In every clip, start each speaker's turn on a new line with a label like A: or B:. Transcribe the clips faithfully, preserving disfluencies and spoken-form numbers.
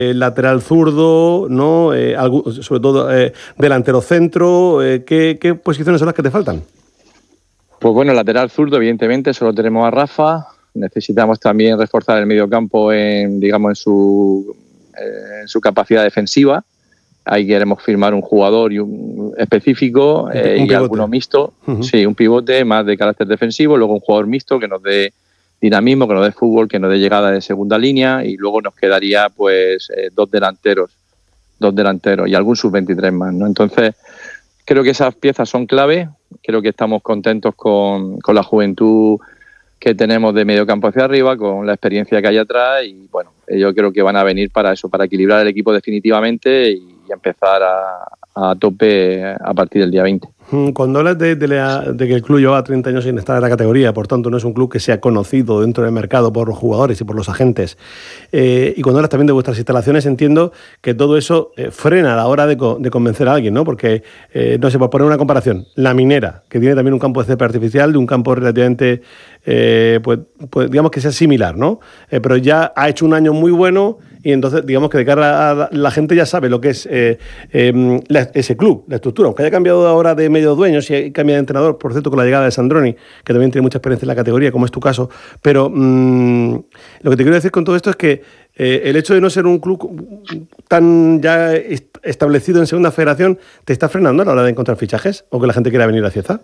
A: eh, lateral zurdo, ¿no? Eh, algo, sobre todo eh, delantero centro. Eh, ¿qué, ¿Qué posiciones son las que te faltan?
B: Pues bueno, lateral zurdo, evidentemente, solo tenemos a Rafa. Necesitamos también reforzar el mediocampo en, digamos, en su, eh, en su capacidad defensiva. Ahí queremos firmar un jugador y un específico eh, un y alguno mixto. Uh-huh. Sí, un pivote más de carácter defensivo, luego un jugador mixto que nos dé dinamismo, que nos dé fútbol, que nos dé llegada de segunda línea, y luego nos quedaría pues eh, dos delanteros, dos delanteros y algún sub veintitrés más, ¿no? Entonces, creo que esas piezas son clave. Creo que estamos contentos con, con la juventud que tenemos de medio campo hacia arriba, con la experiencia que hay atrás, y bueno, yo creo que van a venir para eso, para equilibrar el equipo definitivamente y, y empezar a, a tope a partir del día veinte.
A: Cuando hablas de, de, la, de que el club lleva treinta años sin estar en la categoría, por tanto no es un club que sea conocido dentro del mercado por los jugadores y por los agentes, eh, y cuando hablas también de vuestras instalaciones, entiendo que todo eso eh, frena a la hora de, co- de convencer a alguien, ¿no? Porque, eh, no sé, por poner una comparación, La Minera, que tiene también un campo de césped artificial, de un campo relativamente, eh, pues, pues digamos que sea similar, ¿no? Eh, pero ya ha hecho un año muy bueno, y entonces digamos que de cara a la, la gente ya sabe lo que es eh, eh, la, ese club, la estructura, aunque haya cambiado ahora de medio dueños y cambia de entrenador, por cierto, con la llegada de Sandroni, que también tiene mucha experiencia en la categoría, como es tu caso, pero mmm, lo que te quiero decir con todo esto es que eh, el hecho de no ser un club tan ya est- establecido en segunda federación te está frenando a la hora de encontrar fichajes o que la gente quiera venir a Cieza.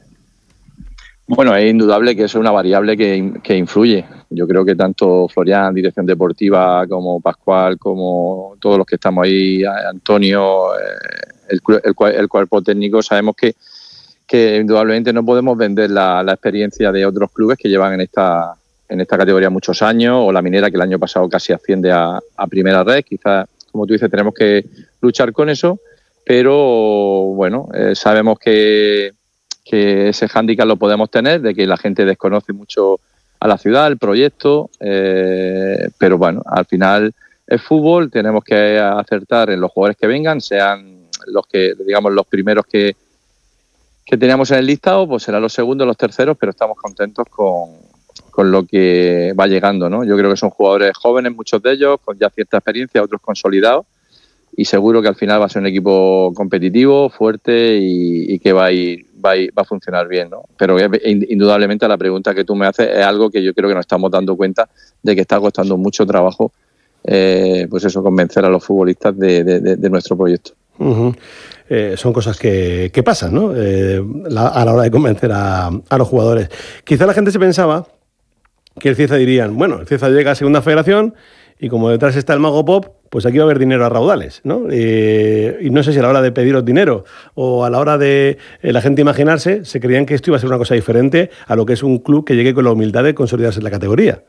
B: Bueno, es indudable que eso es una variable que, que influye. Yo creo que tanto Florian, dirección deportiva, como Pascual, como todos los que estamos ahí, Antonio, el, el, el cuerpo técnico, sabemos que, que indudablemente no podemos vender la, la experiencia de otros clubes que llevan en esta, en esta categoría muchos años, o La Minera, que el año pasado casi asciende a, a primera red. Quizás, como tú dices, tenemos que luchar con eso, pero bueno, eh, sabemos que que ese hándicap lo podemos tener, de que la gente desconoce mucho a la ciudad, el proyecto, eh, pero bueno, al final es fútbol, tenemos que acertar en los jugadores que vengan, sean los que, digamos, los primeros que, que teníamos en el listado, pues serán los segundos, los terceros, pero estamos contentos con, con lo que va llegando, ¿no? Yo creo que son jugadores jóvenes, muchos de ellos, con ya cierta experiencia, otros consolidados, y seguro que al final va a ser un equipo competitivo, fuerte y, y que va a ir, va a ir, va a funcionar bien, ¿no? Pero indudablemente la pregunta que tú me haces es algo que yo creo que nos estamos dando cuenta de que está costando mucho trabajo, eh, pues eso, convencer a los futbolistas de, de, de, de nuestro proyecto.
A: Uh-huh. Eh, son cosas que, que pasan, ¿no? Eh, la, a la hora de convencer a, a los jugadores. Quizá la gente se pensaba que el Cieza dirían, bueno, el Cieza llega a segunda federación y como detrás está el Mago Pop, pues aquí va a haber dinero a raudales, ¿no? Eh, y no sé si a la hora de pediros dinero o a la hora de eh, la gente imaginarse, se creían que esto iba a ser una cosa diferente a lo que es un club que llegue con la humildad de consolidarse en la categoría.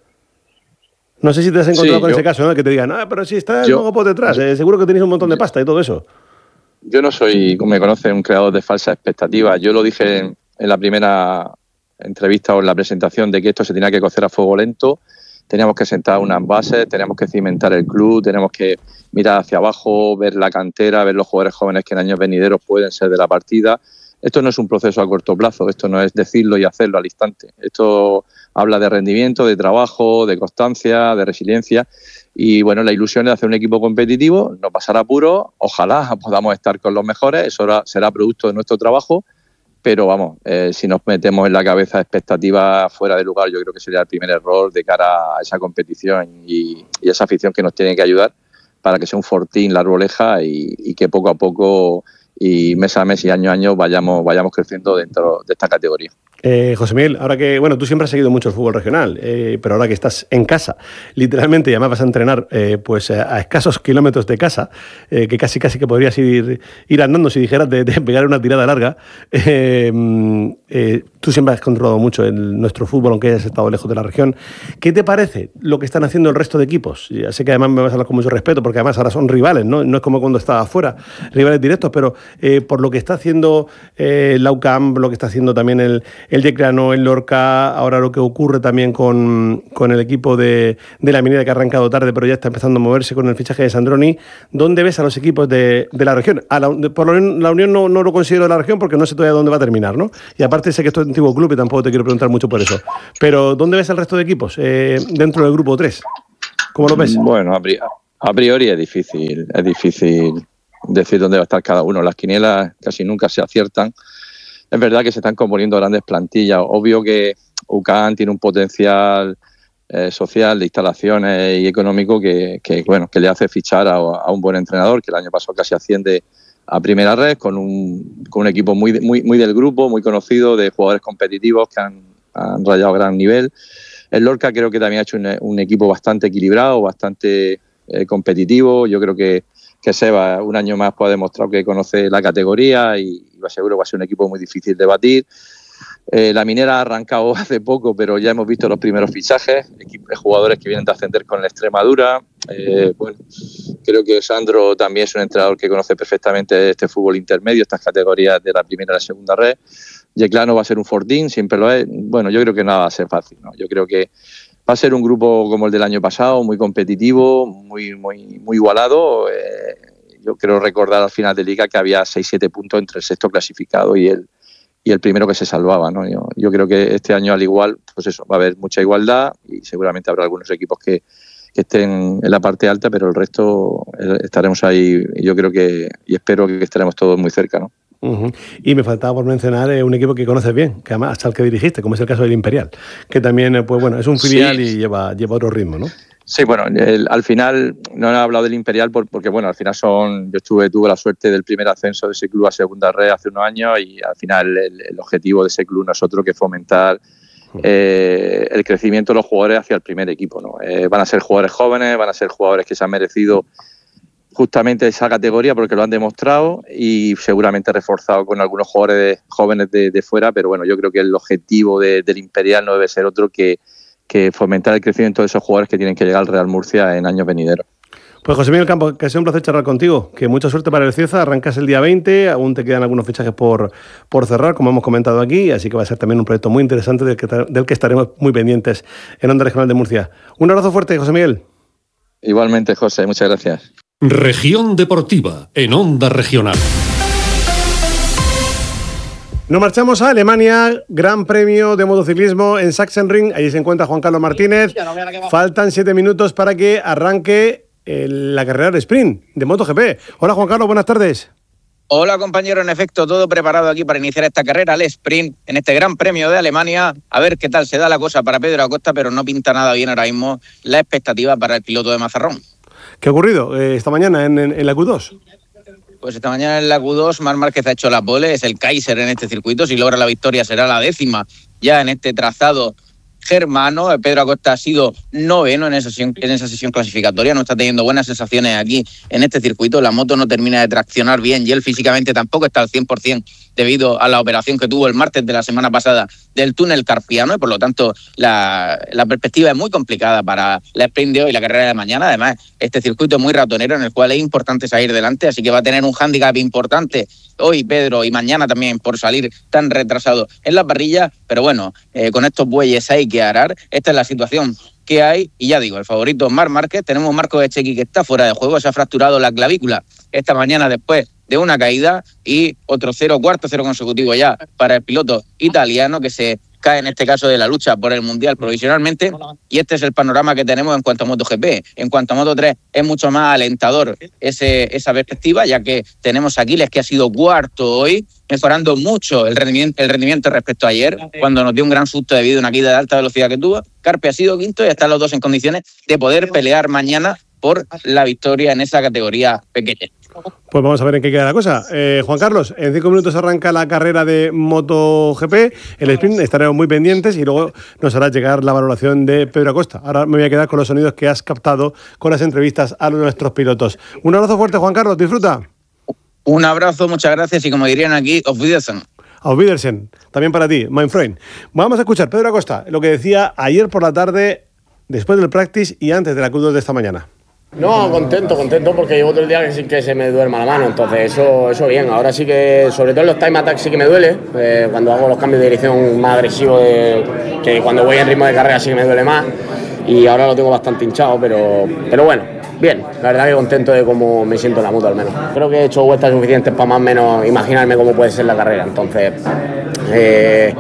A: No sé si te has encontrado sí, con yo, ese caso, ¿no? Que te digan, ah, pero si está el yo, Mago Pop detrás, eh, seguro que tenéis un montón de pasta y todo eso.
B: Yo no soy, como me conocen, un creador de falsas expectativas. Yo lo dije en, en la primera entrevista o en la presentación de que esto se tenía que cocer a fuego lento. Teníamos que sentar unas bases, tenemos que cimentar el club, tenemos que mirar hacia abajo, ver la cantera, ver los jugadores jóvenes que en años venideros pueden ser de la partida. Esto no es un proceso a corto plazo, esto no es decirlo y hacerlo al instante. Esto habla de rendimiento, de trabajo, de constancia, de resiliencia. Y bueno, la ilusión es hacer un equipo competitivo, no pasar apuros, ojalá podamos estar con los mejores, eso será producto de nuestro trabajo. Pero vamos, eh, si nos metemos en la cabeza expectativas fuera de lugar, yo creo que sería el primer error de cara a esa competición y, y esa afición que nos tiene que ayudar para que sea un fortín la Arboleja y, y que poco a poco y mes a mes y año a año vayamos, vayamos creciendo dentro de esta categoría.
A: Eh, José Miguel, ahora que, bueno, tú siempre has seguido mucho el fútbol regional, eh, pero ahora que estás en casa, literalmente ya me vas a entrenar eh, pues a, a escasos kilómetros de casa, eh, que casi casi que podrías ir, ir andando si dijeras de, de pegar una tirada larga. Eh, eh, tú siempre has controlado mucho en nuestro fútbol, aunque hayas estado lejos de la región. ¿Qué te parece lo que están haciendo el resto de equipos? Ya sé que además me vas a hablar con mucho respeto, porque además ahora son rivales, ¿no? No es como cuando estaba afuera, rivales directos, pero eh, por lo que está haciendo eh, la U C A M, lo que está haciendo también el el Yeclano, el Lorca, ahora lo que ocurre también con, con el equipo de, de La Minera, que ha arrancado tarde, pero ya está empezando a moverse con el fichaje de Sandroni. ¿Dónde ves a los equipos de, de la región? A la, de, por la Unión, la Unión no, no lo considero de la región porque no sé todavía dónde va a terminar, ¿no? Y aparte sé que esto es un antiguo club y tampoco te quiero preguntar mucho por eso. Pero ¿dónde ves al resto de equipos eh, dentro del grupo tres? ¿Cómo lo ves?
B: Bueno, a, pri- A priori es difícil, es difícil decir dónde va a estar cada uno. Las quinielas casi nunca se aciertan. Es verdad que se están componiendo grandes plantillas. Obvio que U C A N tiene un potencial eh, social, de instalaciones y económico que, que, bueno, que le hace fichar a, a un buen entrenador, que el año pasado casi asciende a primera red, con un, con un equipo muy, muy, muy del grupo, muy conocido, de jugadores competitivos que han, han rayado gran nivel. El Lorca creo que también ha hecho un, un equipo bastante equilibrado, bastante eh, competitivo. Yo creo que, que Seba un año más pues, ha demostrado que conoce la categoría y, y seguro que va a ser un equipo muy difícil de batir. Eh, la Minera ha arrancado hace poco, pero ya hemos visto los primeros fichajes, jugadores que vienen de ascender con la Extremadura. Eh, bueno, creo que Sandro también es un entrenador que conoce perfectamente este fútbol intermedio, estas categorías de la primera y la segunda red. Yeclano va a ser un fortín, siempre lo es. Bueno, yo creo que nada va a ser fácil, ¿no? Yo creo que va a ser un grupo como el del año pasado, muy competitivo, muy, muy, muy igualado. Eh, yo creo recordar al final de Liga que había seis siete puntos entre el sexto clasificado y el y el primero que se salvaba, ¿no? Yo, yo creo que este año al igual, pues eso, va a haber mucha igualdad y seguramente habrá algunos equipos que, que estén en la parte alta, pero el resto estaremos ahí, yo creo que, y espero que estaremos todos muy cerca, ¿no?
A: Uh-huh. Y me faltaba por mencionar eh, un equipo que conoces bien, que además hasta el que dirigiste, como es el caso del Imperial, que también, eh, pues bueno, es un filial sí. y lleva, lleva otro ritmo, ¿no?
B: Sí, bueno, el, al final no he hablado del Imperial por, porque, bueno, al final son, yo estuve, tuve la suerte del primer ascenso de ese club a segunda red hace unos años y al final el, el objetivo de ese club no es otro que fomentar eh, el crecimiento de los jugadores hacia el primer equipo, ¿no? Eh, van a ser jugadores jóvenes, van a ser jugadores que se han merecido justamente esa categoría porque lo han demostrado y seguramente reforzado con algunos jugadores de, jóvenes de, de fuera, pero bueno, yo creo que el objetivo de, del Imperial no debe ser otro que que fomentar el crecimiento de esos jugadores que tienen que llegar al Real Murcia en años venideros.
A: Pues José Miguel Campo, que ha sido un placer charlar contigo, que mucha suerte para el Cieza, arrancas el día veinte, aún te quedan algunos fichajes por, por cerrar, como hemos comentado aquí, así que va a ser también un proyecto muy interesante del que, del que estaremos muy pendientes en Onda Regional de Murcia. Un abrazo fuerte, José Miguel.
B: Igualmente, José, muchas gracias.
C: Región Deportiva, en Onda Regional.
A: Nos marchamos a Alemania, Gran Premio de Motociclismo en Sachsenring. Allí se encuentra Juan Carlos Martínez. Faltan siete minutos para que arranque el, la carrera de sprint de MotoGP. Hola Juan Carlos, buenas tardes.
D: Hola compañero, en efecto, todo preparado aquí para iniciar esta carrera, el sprint, en este Gran Premio de Alemania. A ver qué tal se da la cosa para Pedro Acosta, pero no pinta nada bien ahora mismo la expectativa para el piloto de Mazarrón.
A: ¿Qué ha ocurrido eh, esta mañana en, en, en la Q dos?
D: Pues esta mañana en la Q dos, Marc Márquez ha hecho la pole, es el Kaiser en este circuito. Si logra la victoria será la décima ya en este trazado germano. Pedro Acosta ha sido noveno en esa sesión, en esa sesión clasificatoria. No está teniendo buenas sensaciones aquí en este circuito. La moto no termina de traccionar bien y él físicamente tampoco está al cien por ciento debido a la operación que tuvo el martes de la semana pasada del túnel carpiano y por lo tanto la, la perspectiva es muy complicada para la sprint de hoy y la carrera de mañana. Además, este circuito es muy ratonero en el cual es importante salir delante, así que va a tener un hándicap importante hoy Pedro y mañana también por salir tan retrasado en la parrilla, pero bueno, eh, con estos bueyes hay que arar. Esta es la situación que hay y ya digo, el favorito Marc Márquez. Tenemos Marco Bezzecchi que está fuera de juego, se ha fracturado la clavícula esta mañana después de una caída y otro cero, cuarto cero consecutivo ya para el piloto italiano que se cae en este caso de la lucha por el Mundial provisionalmente, y este es el panorama que tenemos en cuanto a MotoGP. En cuanto a Moto tres es mucho más alentador ese, esa perspectiva, ya que tenemos a Aquiles que ha sido cuarto hoy, mejorando mucho el rendimiento, el rendimiento respecto a ayer, cuando nos dio un gran susto debido a una caída de alta velocidad que tuvo. Carpe ha sido quinto y están los dos en condiciones de poder pelear mañana por la victoria en esa categoría pequeña.
A: Pues vamos a ver en qué queda la cosa. Eh, Juan Carlos, en cinco minutos arranca la carrera de MotoGP. El sprint estaremos muy pendientes y luego nos hará llegar la valoración de Pedro Acosta. Ahora me voy a quedar con los sonidos que has captado con las entrevistas a nuestros pilotos. Un abrazo fuerte, Juan Carlos. Disfruta.
D: Un abrazo, muchas gracias y como dirían aquí, auf Wiedersehen.
A: Auf Wiedersehen. También para ti, mein Freund. Vamos a escuchar Pedro Acosta, lo que decía ayer por la tarde, después del practice y antes de la Q dos de esta mañana.
E: No, contento, contento porque llevo todo el día sin que se me duerma la mano, entonces eso, eso bien. Ahora sí que, sobre todo en los time attacks sí que me duele, eh, cuando hago los cambios de dirección más agresivos, de, que cuando voy en ritmo de carrera sí que me duele más, y ahora lo tengo bastante hinchado, pero, pero bueno, bien, la verdad que contento de cómo me siento en la moto al menos. Creo que he hecho vueltas suficientes para más o menos imaginarme cómo puede ser la carrera, entonces... Eh,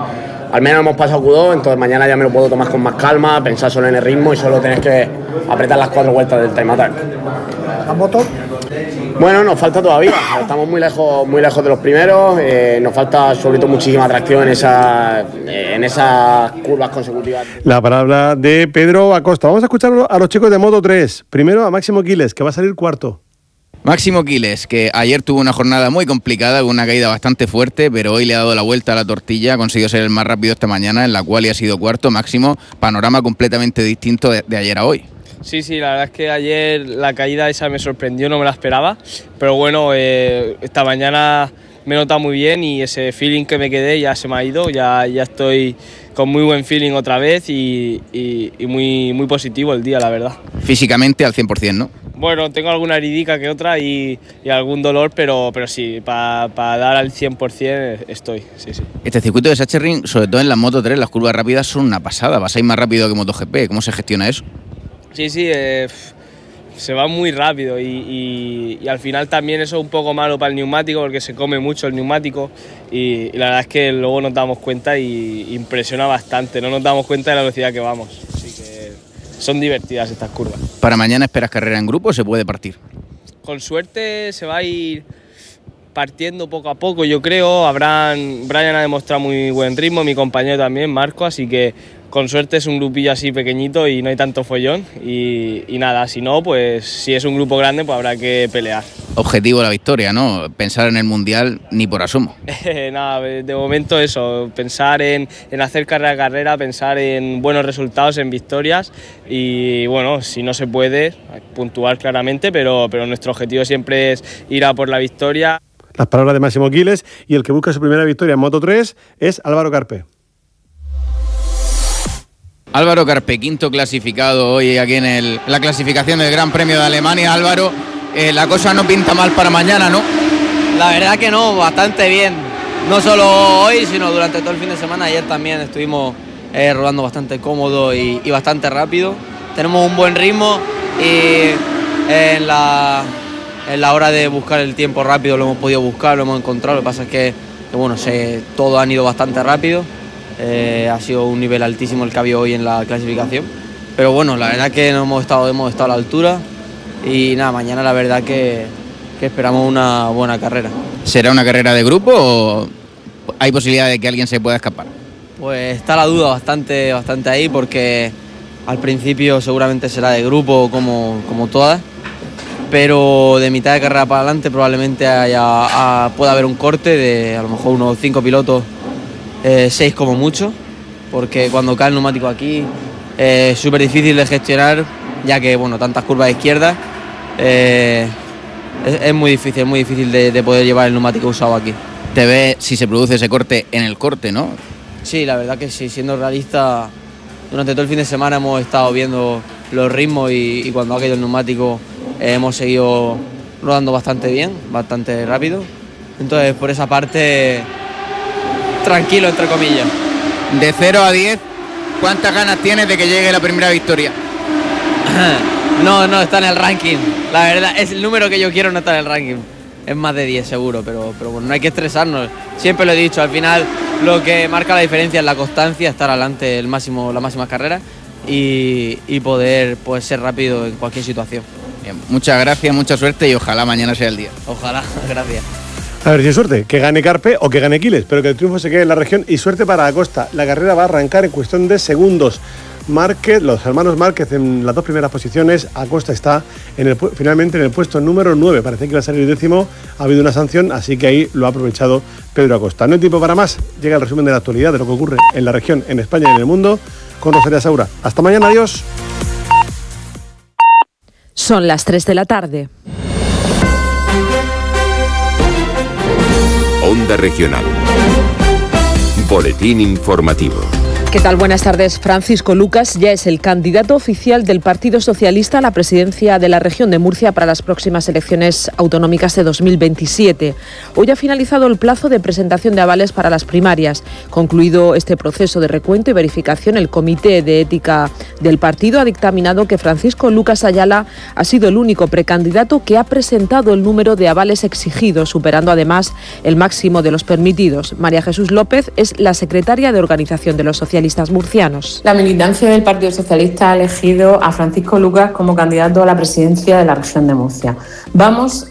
E: al menos hemos pasado Q dos, entonces mañana ya me lo puedo tomar con más calma, pensar solo en el ritmo y solo tenés que apretar las cuatro vueltas del time attack.
F: ¿La moto?
E: Bueno, nos falta todavía, estamos muy lejos, muy lejos de los primeros, eh, nos falta sobre todo muchísima atracción en, esa, en esas curvas consecutivas.
A: La palabra de Pedro Acosta. Vamos a escuchar a los chicos de Moto tres. Primero a Máximo Quiles, que va a salir cuarto.
D: Máximo Quiles, que ayer tuvo una jornada muy complicada, con una caída bastante fuerte, pero hoy le ha dado la vuelta a la tortilla, ha conseguido ser el más rápido esta mañana, en la cual ha sido cuarto. Máximo, panorama completamente distinto de, de ayer a hoy.
G: Sí, sí, la verdad es que ayer la caída esa me sorprendió, no me la esperaba, pero bueno, eh, esta mañana me he notado muy bien y ese feeling que me quedé ya se me ha ido, ya, ya estoy con muy buen feeling otra vez y, y, y muy, muy positivo el día, la verdad.
D: Físicamente al cien por cien, ¿no?
G: Bueno, tengo alguna heridica que otra y, y algún dolor, pero, pero sí, para pa dar al cien por cien estoy, sí, sí.
D: Este circuito de Sachsenring, sobre todo en las Moto tres, las curvas rápidas son una pasada, vas a ir más rápido que MotoGP, ¿cómo se gestiona eso?
G: Sí, sí, eh, se va muy rápido y, y, y al final también eso es un poco malo para el neumático porque se come mucho el neumático y, y la verdad es que luego nos damos cuenta y impresiona bastante, no nos damos cuenta de la velocidad que vamos, así que son divertidas estas curvas.
D: ¿Para mañana esperas carrera en grupo o se puede partir?
G: Con suerte se va a ir partiendo poco a poco, yo creo. Habrán, Brian ha demostrado muy buen ritmo, mi compañero también, Marco, así que con suerte es un grupillo así pequeñito y no hay tanto follón y, y nada, si no, pues si es un grupo grande pues habrá que pelear.
D: Objetivo la victoria, ¿no? Pensar en el Mundial ni por asomo.
G: Nada, de momento eso, pensar en, en hacer carrera a carrera, pensar en buenos resultados, en victorias y bueno, si no se puede, puntuar claramente, pero, pero nuestro objetivo siempre es ir a por la victoria.
A: Las palabras de Máximo Quiles y el que busca su primera victoria en Moto tres es Álvaro Carpe.
D: Álvaro Carpe, quinto clasificado hoy aquí en el, la clasificación del Gran Premio de Alemania. Álvaro, eh, la cosa no pinta mal para mañana, ¿no?
H: La verdad que no, bastante bien. No solo hoy, sino durante todo el fin de semana. Ayer también estuvimos eh, rodando bastante cómodo y, y bastante rápido. Tenemos un buen ritmo y eh, en, la, en la hora de buscar el tiempo rápido lo hemos podido buscar, lo hemos encontrado. Lo que pasa es que, que bueno, se, todos han ido bastante rápido. Eh, ha sido un nivel altísimo el que ha habido hoy en la clasificación, pero bueno, la verdad que no hemos estado, hemos estado a la altura y nada, mañana la verdad que, que esperamos una buena carrera.
D: ¿Será una carrera de grupo o hay posibilidad de que alguien se pueda escapar?
H: Pues está la duda bastante, bastante ahí porque al principio seguramente será de grupo como, como todas, pero de mitad de carrera para adelante probablemente haya, a, pueda haber un corte de a lo mejor unos cinco pilotos. Eh, seis como mucho, porque cuando cae el neumático aquí eh, es súper difícil de gestionar, ya que bueno, tantas curvas de izquierda, eh, es, es muy difícil, es muy difícil de, de poder llevar el neumático usado aquí.
D: Te ve si se produce ese corte en el corte, ¿no?
H: Sí, la verdad que sí, siendo realista, durante todo el fin de semana hemos estado viendo los ritmos y, y cuando ha caído el neumático eh, hemos seguido rodando bastante bien, bastante rápido, entonces por esa parte tranquilo, entre comillas.
D: De cero a diez, ¿cuántas ganas tienes de que llegue la primera victoria?
H: No, no, está en el ranking. La verdad, es el número que yo quiero, no está en el ranking. Es más de diez seguro, pero, pero bueno, no hay que estresarnos. Siempre lo he dicho, al final lo que marca la diferencia es la constancia, estar adelante el máximo, la máxima carrera y, y poder pues, ser rápido en cualquier situación.
D: Bien, muchas gracias, mucha suerte y ojalá mañana sea el día.
H: Ojalá, gracias.
A: A ver si hay suerte, que gane Carpe o que gane Quiles, pero que el triunfo se quede en la región y suerte para Acosta. La carrera va a arrancar en cuestión de segundos. Márquez, los hermanos Márquez en las dos primeras posiciones, Acosta está en el, finalmente en el puesto número nueve, parece que iba a salir décimo, ha habido una sanción, así que ahí lo ha aprovechado Pedro Acosta. No hay tiempo para más, llega el resumen de la actualidad de lo que ocurre en la región, en España y en el mundo, con Rosalía Saura. Hasta mañana, adiós.
I: Son las tres de la tarde.
J: Onda Regional. Boletín informativo.
I: ¿Qué tal? Buenas tardes. Francisco Lucas ya es el candidato oficial del Partido Socialista a la presidencia de la región de Murcia para las próximas elecciones autonómicas de dos mil veintisiete. Hoy ha finalizado el plazo de presentación de avales para las primarias. Concluido este proceso de recuento y verificación, el Comité de Ética del partido ha dictaminado que Francisco Lucas Ayala ha sido el único precandidato que ha presentado el número de avales exigidos, superando además el máximo de los permitidos. María Jesús López es la secretaria de Organización de los Socialistas murcianos.
F: La militancia del Partido Socialista ha elegido a Francisco Lucas como candidato a la presidencia de la región de Murcia. Vamos